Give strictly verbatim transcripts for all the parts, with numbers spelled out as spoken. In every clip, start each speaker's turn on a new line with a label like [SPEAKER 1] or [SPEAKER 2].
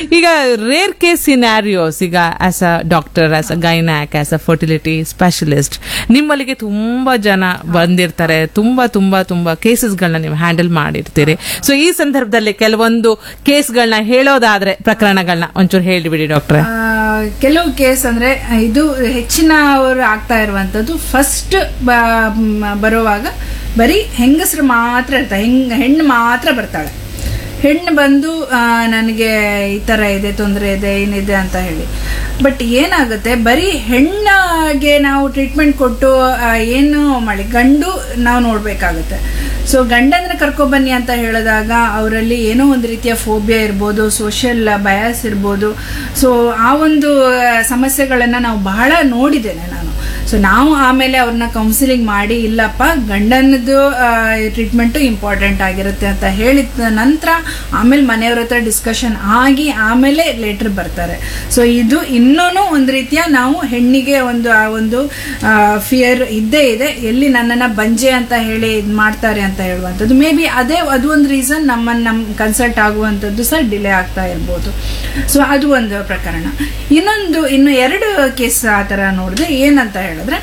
[SPEAKER 1] ಈಗ rare case scenarios, ಈಗ as a doctor, as a ಗೈನಾಕ್, as a fertility specialist, ನಿಮ್ಮಲ್ಲಿಗೆ ತುಂಬಾ ಜನ ಬಂದಿರ್ತಾರೆ, ತುಂಬಾ ತುಂಬಾ ತುಂಬಾ ಕೇಸಸ್ಗಳನ್ನ ನೀವು ಹ್ಯಾಂಡಲ್ ಮಾಡಿರ್ತೀರಿ. ಸೊ ಈ ಸಂದರ್ಭದಲ್ಲಿ ಕೆಲವೊಂದು ಕೇಸ್ಗಳನ್ನ ಹೇಳೋದಾದ್ರೆ, ಪ್ರಕರಣಗಳನ್ನ ಒಂಚೂರು ಹೇಳಿಬಿಡಿ ಡಾಕ್ಟ್ರೆ.
[SPEAKER 2] ಕೆಲವು ಕೇಸ್ ಅಂದ್ರೆ ಇದು ಹೆಚ್ಚಿನ ಅವರು ಆಗ್ತಾ ಇರುವಂತದ್ದು, ಫಸ್ಟ್ ಬರುವಾಗ ಬರೀ ಹೆಂಗಸರು ಮಾತ್ರ ಇರ್ತಾರೆ, ಹೆಂಗ್ ಹೆಣ್ಣು ಮಾತ್ರ ಬರ್ತಾಳೆ. ಹೆಣ್ಣು ಬಂದು ನನಗೆ ಈ ಥರ ಇದೆ, ತೊಂದರೆ ಇದೆ, ಏನಿದೆ ಅಂತ ಹೇಳಿ. ಬಟ್ ಏನಾಗುತ್ತೆ, ಬರೀ ಹೆಣ್ಣಿಗೆ ನಾವು ಟ್ರೀಟ್ಮೆಂಟ್ ಕೊಟ್ಟು ಏನು ಮಾಡಿ, ಗಂಡು ನಾವು ನೋಡಬೇಕಾಗುತ್ತೆ. ಸೊ ಗಂಡಂದ್ರೆ ಕರ್ಕೊಬನ್ನಿ ಅಂತ ಹೇಳಿದಾಗ ಅವರಲ್ಲಿ ಏನೋ ಒಂದು ರೀತಿಯ ಫೋಬಿಯಾ ಇರ್ಬೋದು, ಸೋಷಿಯಲ್ ಬಯಾಸ್ ಇರ್ಬೋದು. ಸೊ ಆ ಒಂದು ಸಮಸ್ಯೆಗಳನ್ನು ನಾವು ಬಹಳ ನೋಡಿದ್ದೇನೆ ನಾನು. ಸೊ ನಾವು ಆಮೇಲೆ ಅವ್ರನ್ನ ಕೌನ್ಸಿಲಿಂಗ್ ಮಾಡಿ, ಇಲ್ಲಪ್ಪ ಗಂಡನದು ಟ್ರೀಟ್ಮೆಂಟು ಇಂಪಾರ್ಟೆಂಟ್ ಆಗಿರುತ್ತೆ ಅಂತ ಹೇಳಿದ ನಂತರ ಆಮೇಲೆ ಮನೆಯವ್ರ ಹತ್ರ ಡಿಸ್ಕಷನ್ ಆಗಿ ಆಮೇಲೆ ಲೆಟರ್ ಬರ್ತಾರೆ. ಸೊ ಇದು ಇನ್ನೂ ಒಂದು ರೀತಿಯ ನಾವು ಹೆಣ್ಣಿಗೆ ಒಂದು ಆ ಒಂದು ಫಿಯರ್ ಇದ್ದೇ ಇದೆ, ಎಲ್ಲಿ ನನ್ನನ್ನು ಬಂಜೆ ಅಂತ ಹೇಳಿ ಇದು ಮಾಡ್ತಾರೆ ಅಂತ ಹೇಳುವಂಥದ್ದು. ಮೇ ಬಿ ಅದೇ ಅದು ಒಂದು ರೀಸನ್ ನಮ್ಮನ್ನು ನಮ್ಮ ಕನ್ಸಲ್ಟ್ ಆಗುವಂಥದ್ದು ಸಹ ಡಿಲೇ ಆಗ್ತಾ ಇರ್ಬೋದು. ಸೊ ಅದು ಒಂದು ಪ್ರಕರಣ. ಇನ್ನೊಂದು ಇನ್ನು ಎರಡು ಕೇಸ್ ಆ ಥರ ನೋಡಿದ್ರೆ ಏನಂತ ಹೇಳಿದ್ರೆ,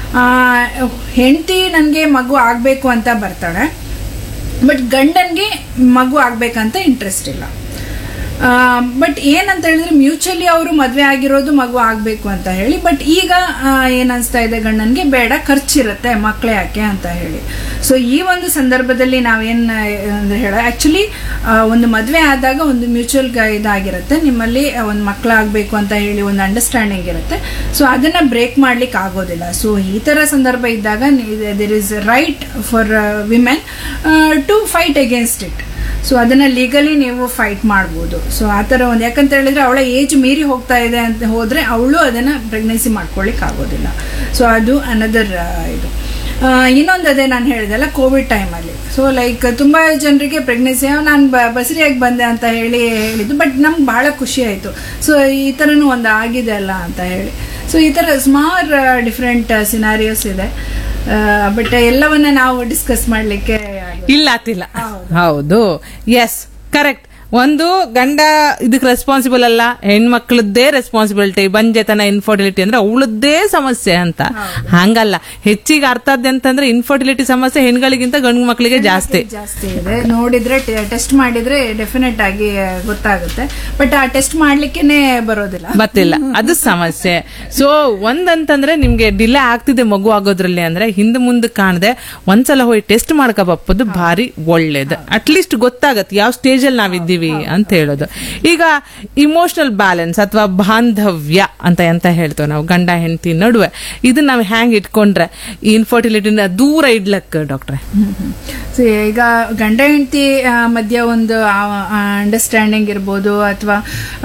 [SPEAKER 2] ಹೆಂಡತಿ ನನಗೆ ಮಗು ಆಗಬೇಕು ಅಂತ ಬರ್ತಾಳೆ, ಬಟ್ ಗಂಡನಿಗೆ ಮಗು ಆಗ್ಬೇಕಂತ ಇಂಟ್ರೆಸ್ಟ್ ಇಲ್ಲ. ಬಟ್ ಏನಂತ ಹೇಳಿದ್ರೆ ಮ್ಯೂಚುವಲಿ ಅವರು ಮದುವೆ ಆಗಿರೋದು ಮಗು ಆಗಬೇಕು ಅಂತ ಹೇಳಿ. ಬಟ್ ಈಗ ಏನನ್ಸ್ತಾ ಇದೆ ಗಂಡನಿಗೆ, ಬೇಡ ಖರ್ಚಿರುತ್ತೆ ಮಕ್ಕಳೇ ಯಾಕೆ ಅಂತ ಹೇಳಿ. ಸೊ ಈ ಒಂದು ಸಂದರ್ಭದಲ್ಲಿ ನಾವೇನು ಅಂದ್ರೆ ಹೇಳ, ಆ್ಯಕ್ಚುಲಿ ಒಂದು ಮದುವೆ ಆದಾಗ ಒಂದು ಮ್ಯೂಚುವಲ್ ಇದಾಗಿರುತ್ತೆ, ನಿಮ್ಮಲ್ಲಿ ಒಂದು ಮಕ್ಕಳಾಗಬೇಕು ಅಂತ ಹೇಳಿ ಒಂದು ಅಂಡರ್ಸ್ಟ್ಯಾಂಡಿಂಗ್ ಇರುತ್ತೆ. ಸೊ ಅದನ್ನು ಬ್ರೇಕ್ ಮಾಡ್ಲಿಕ್ಕೆ ಆಗೋದಿಲ್ಲ. ಸೊ ಈ ಥರ ಸಂದರ್ಭ ಇದ್ದಾಗ there is right for women to fight against it. So ಅದನ್ನ ಲೀಗಲಿ ನೀವು ಫೈಟ್ ಮಾಡ್ಬೋದು. ಸೊ ಆ ಥರ ಒಂದು, ಯಾಕಂತ ಹೇಳಿದ್ರೆ ಅವಳ ಏಜ್ ಮೀರಿ ಹೋಗ್ತಾ ಇದೆ ಅಂತ ಹೋದ್ರೆ ಅವಳು ಅದನ್ನ ಪ್ರೆಗ್ನೆನ್ಸಿ ಮಾಡ್ಕೊಳ್ಳಿಕ್ಕೆ ಆಗೋದಿಲ್ಲ. ಸೊ ಅದು ಅನದರ್ ಇದು. ಇನ್ನೊಂದು ಅದೇ ನಾನು ಹೇಳಿದೆಲ್ಲ ಕೋವಿಡ್ ಟೈಮಲ್ಲಿ. ಸೊ ಲೈಕ್ ತುಂಬ ಜನರಿಗೆ ಪ್ರೆಗ್ನೆನ್ಸಿ ನಾನು ಬ ಬಸರಿಯಾಗಿ ಬಂದೆ ಅಂತ ಹೇಳಿ ಹೇಳಿದ್ದು, ಬಟ್ ನಮ್ಗೆ ಭಾಳ ಖುಷಿ ಆಯಿತು. ಸೊ ಈ ಥರನೂ ಒಂದು ಆಗಿದೆ ಅಲ್ಲ ಅಂತ ಹೇಳಿ. ಸೊ ಈ ಥರ ಸುಮಾರು ಡಿಫ್ರೆಂಟ್ ಸಿನಾರಿಯೋಸ್ ಇದೆ. ಬಟ್ ಎಲ್ಲವನ್ನ ನಾವು ಡಿಸ್ಕಸ್ ಮಾಡ್ಲಿಕ್ಕೆ
[SPEAKER 1] ಇಲ್ಲ ಆತಿಲ್ಲ. ಹೌದು, ಎಸ್, ಕರೆಕ್ಟ್. ಒಂದು ಗಂಡ ಇದಕ್ಕೆ ರೆಸ್ಪಾನ್ಸಿಬಲ್ ಅಲ್ಲ, ಹೆಣ್ಮಕ್ಳದ್ದೇ ರೆಸ್ಪಾನ್ಸಿಬಿಲಿಟಿ. ಬಂಜೆತನ, ಇನ್ಫರ್ಟಿಲಿಟಿ ಅಂದ್ರೆ ಅವಳದ್ದೇ ಸಮಸ್ಯೆ ಅಂತ. ಹಂಗಲ್ಲ, ಹೆಚ್ಚಿಗೆ ಅರ್ಥದ್ದು ಅಂತಂದ್ರೆ ಇನ್ಫರ್ಟಿಲಿಟಿ ಸಮಸ್ಯೆ ಹೆಣ್ಗಳಿಗಿಂತ ಗಂಡು ಮಕ್ಕಳಿಗೆ ಜಾಸ್ತಿ
[SPEAKER 2] ಜಾಸ್ತಿ ಇದೆ. ನೋಡಿದ್ರೆ ಟೆಸ್ಟ್ ಮಾಡಿದ್ರೆ ಡೆಫಿನೆಟ್ ಆಗಿ ಗೊತ್ತಾಗುತ್ತೆ. ಬಟ್ ಆ ಟೆಸ್ಟ್ ಮಾಡ್ಲಿಕ್ಕೇನೆ ಬರೋದಿಲ್ಲ,
[SPEAKER 1] ಗೊತ್ತಿಲ್ಲ, ಅದು ಸಮಸ್ಯೆ. ಸೊ ಒಂದಂತಂದ್ರೆ ನಿಮ್ಗೆ ಡಿಲೇ ಆಗ್ತಿದೆ ಮಗು ಆಗೋದ್ರಲ್ಲಿ ಅಂದ್ರೆ ಹಿಂದೆ ಮುಂದೆ ಕಾಣದೆ ಒಂದ್ಸಲ ಹೋಗಿ ಟೆಸ್ಟ್ ಮಾಡ್ಕೋಬಹುದು, ಭಾರಿ ಒಳ್ಳೇದು. ಅಟ್ಲೀಸ್ಟ್ ಗೊತ್ತಾಗತ್ತೆ ಯಾವ ಸ್ಟೇಜ್ ಅಲ್ಲಿ ನಾವಿದ್ದೀವಿ ಅಂತ ಹೇಳೋದು. ಈಗ ಇಮೋಷನಲ್ ಬ್ಯಾಲೆನ್ಸ್ ಅಥವಾ ಬಾಂಧವ್ಯ ಅಂತ ಎಂತ ಹೇಳ್ತೇವೆ ನಾವು ಗಂಡ ಹೆಂಡತಿ ನಡುವೆ, ಇದನ್ನ ನಾವು ಹ್ಯಾಂಗ್ ಇಟ್ಕೊಂಡ್ರೆ ಇನ್ಫರ್ಟಿಲಿಟಿನ ದೂರ ಇಡ್ಲಕ್ ಡಾಕ್ಟ್ರೆ?
[SPEAKER 2] ಈಗ ಗಂಡ ಹೆಂಡತಿ ಮಧ್ಯ ಒಂದು ಅಂಡರ್ಸ್ಟ್ಯಾಂಡಿಂಗ್ ಇರ್ಬೋದು, ಅಥವಾ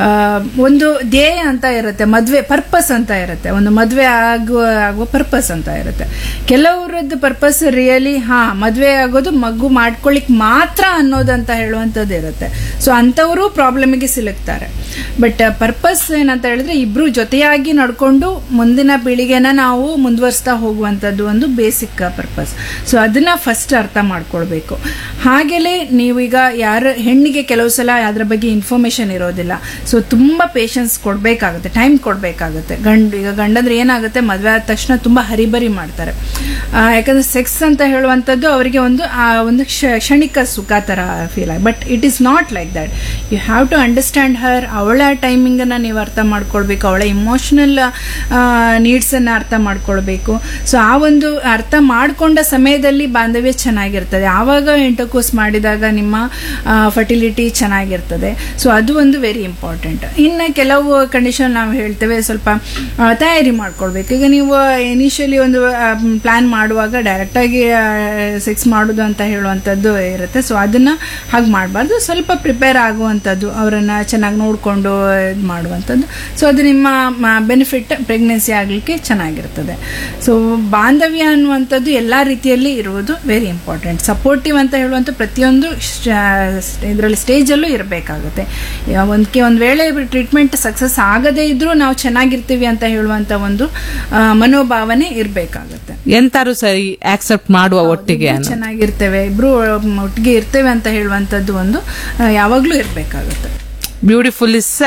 [SPEAKER 2] ಒಂದು ಧ್ಯೇಯ ಅಂತ ಇರುತ್ತೆ, ಮದ್ವೆ ಪರ್ಪಸ್ ಅಂತ ಇರುತ್ತೆ, ಒಂದು ಮದ್ವೆ ಆಗುವ ಆಗುವ ಪರ್ಪಸ್ ಅಂತ ಇರುತ್ತೆ. ಕೆಲವರದ್ದು ಪರ್ಪಸ್ ರಿಯಲಿ ಹಾ ಮದ್ವೆ ಆಗೋದು ಮಗು ಮಾಡ್ಕೊಳ್ಳಿಕ್ ಮಾತ್ರ ಅನ್ನೋದಂತ ಹೇಳುವಂಥದ್ದು ಇರುತ್ತೆ. ಸೊ ಅಂಥವರು ಪ್ರಾಬ್ಲಮಿಗೆ ಸಿಲುಕ್ತಾರೆ. ಬಟ್ ಪರ್ಪಸ್ ಏನಂತ ಹೇಳಿದ್ರೆ ಇಬ್ರು ಜೊತೆಯಾಗಿ ನಡ್ಕೊಂಡು ಮುಂದಿನ ಪೀಳಿಗೆನ ನಾವು ಮುಂದುವರಿಸ್ತಾ ಹೋಗುವಂಥದ್ದು ಒಂದು ಬೇಸಿಕ್ ಪರ್ಪಸ್. ಸೊ ಅದನ್ನ ಫಸ್ಟ್ ಅರ್ಥ ಮಾಡ್ಕೊಳ್ಬೇಕು. ಹಾಗೆಯೇ ನೀವೀಗ ಯಾರ ಹೆಣ್ಣಿಗೆ ಕೆಲವು ಸಲ ಅದ್ರ ಬಗ್ಗೆ ಇನ್ಫಾರ್ಮೇಶನ್ ಇರೋದಿಲ್ಲ. ಸೊ ತುಂಬಾ ಪೇಷನ್ಸ್ ಕೊಡ್ಬೇಕಾಗುತ್ತೆ, ಟೈಮ್ ಕೊಡ್ಬೇಕಾಗುತ್ತೆ. ಗಂಡ ಈಗ ಗಂಡಂದ್ರೆ ಏನಾಗುತ್ತೆ, ಮದುವೆ ಆದ ತಕ್ಷಣ ತುಂಬಾ ಹರಿಬರಿ ಮಾಡ್ತಾರೆ. ಯಾಕಂದ್ರೆ ಸೆಕ್ಸ್ ಅಂತ ಹೇಳುವಂಥದ್ದು ಅವರಿಗೆ ಒಂದು ಒಂದು ಕ್ಷಣಿಕ ಸುಖ ತರ ಫೀಲ್ ಆಗಿ. But it is not like that. You have to understand ಹರ್. ಅವಳ ಟೈಮಿಂಗ್ ಅನ್ನ ನೀವು ಅರ್ಥ ಮಾಡ್ಕೊಳ್ಬೇಕು, ಅವಳ ಇಮೋಷನಲ್ ನೀಡ್ಸ್ ಅನ್ನ ಅರ್ಥ ಮಾಡ್ಕೊಳ್ಬೇಕು. ಸೊ ಆ ಒಂದು ಅರ್ಥ ಮಾಡ್ಕೊಂಡ ಸಮಯದಲ್ಲಿ ಬಾಂಧವ್ಯ ಚೆನ್ನಾಗಿರ್ತದೆ. ಆವಾಗ ಇಂಟರ್ಕೋರ್ಸ್ ಮಾಡಿದಾಗ ನಿಮ್ಮ ಫರ್ಟಿಲಿಟಿ ಚೆನ್ನಾಗಿರ್ತದೆ. ಸೊ ಅದು ಒಂದು ವೆರಿ ಇಂಪಾರ್ಟೆಂಟ್. ಇನ್ನು ಕೆಲವು ಕಂಡೀಷನ್ ನಾವು ಹೇಳ್ತೇವೆ, ಸ್ವಲ್ಪ ತಯಾರಿ ಮಾಡ್ಕೊಳ್ಬೇಕು. ಈಗ ನೀವು ಇನಿಷಿಯಲಿ ಒಂದು ಪ್ಲಾನ್ ಮಾಡುವಾಗ ಡೈರೆಕ್ಟ್ ಆಗಿ ಸೆಕ್ಸ್ ಮಾಡೋದು ಅಂತ ಹೇಳುವಂಥದ್ದು ಇರುತ್ತೆ. ಸೊ ಅದನ್ನ ಹಾಗೆ ಮಾಡಬಾರ್ದು, ಸ್ವಲ್ಪ ಪ್ರಿಪೇರ್ ಆಗುವಂಥದ್ದು, ಅವರನ್ನ ಚೆನ್ನಾಗಿ ನೋಡಿಕೊಂಡು ಇದು ಮಾಡುವಂಥದ್ದು. ಸೊ ಅದು ನಿಮ್ಮ ಬೆನಿಫಿಟ್ ಪ್ರೆಗ್ನೆನ್ಸಿ ಆಗಲಿಕ್ಕೆ ಚೆನ್ನಾಗಿರ್ತದೆ. ಸೊ ಬಾಂಧವ್ಯ ಅನ್ನುವಂಥದ್ದು ಎಲ್ಲ ರೀತಿಯಲ್ಲಿ ಇರುವುದು ವೆರಿ ಇಂಪಾರ್ಟೆಂಟ್. ಸಪೋರ್ಟಿವ್ ಅಂತ ಹೇಳುವಂಥ ಪ್ರತಿಯೊಂದು ಇದರಲ್ಲಿ ಸ್ಟೇಜಲ್ಲೂ ಇರಬೇಕಾಗುತ್ತೆ. ಒಂದಕ್ಕೆ ಒಂದು ವೇಳೆ ಟ್ರೀಟ್ಮೆಂಟ್ ಸಕ್ಸಸ್ ಆಗದೇ ಇದ್ರೂ ನಾವು ಚೆನ್ನಾಗಿರ್ತೀವಿ ಅಂತ ಹೇಳುವಂಥ ಒಂದು ಮನೋಭಾವನೆ ಇರಬೇಕಾಗುತ್ತೆ.
[SPEAKER 1] ಎಂತಾರು ಸರಿ ಆಕ್ಸೆಪ್ಟ್ ಮಾಡುವ, ಒಟ್ಟಿಗೆ
[SPEAKER 2] ಚೆನ್ನಾಗಿರ್ತೇವೆ, ಇಬ್ರು ಒಟ್ಟಿಗೆ ಇರ್ತೇವೆ ಅಂತ ಹೇಳುವಂಥದ್ದು ಒಂದು ಯಾವಾಗಲೂ ಇರಬೇಕಾಗುತ್ತೆ.
[SPEAKER 1] ಬ್ಯೂಟಿಫುಲ್.